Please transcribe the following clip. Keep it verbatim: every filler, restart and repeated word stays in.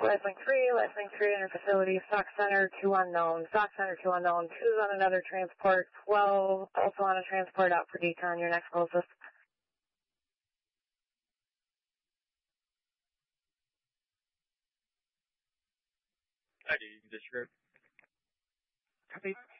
Lifelink three, Lifelink three enter facility, Stock Center two unknown, Stock Center two unknown, two's on another transport, twelve also on a transport out for decon, your next closest. I do, you can disregard. Copy.